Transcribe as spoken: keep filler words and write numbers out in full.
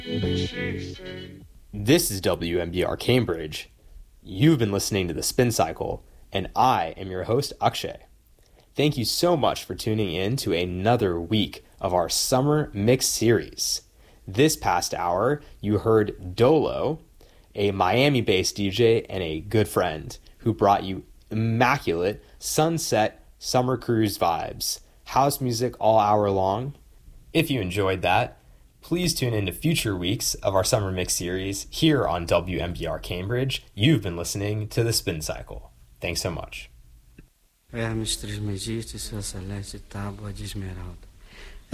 This is W M B R Cambridge. You've been listening to The Spin Cycle, and I am your host, Akshay. Thank you so much for tuning in to another week of our Summer Mix Series. This past hour, you heard Dolo, a Miami-based D J and a good friend, who brought you immaculate sunset summer cruise vibes, house music all hour long. If you enjoyed that, please tune in to future weeks of our Summer Mix Series here on W M B R Cambridge. You've been listening to The Spin Cycle. Thanks so much. Éramos três magistas, sua celeste tábua de esmeralda.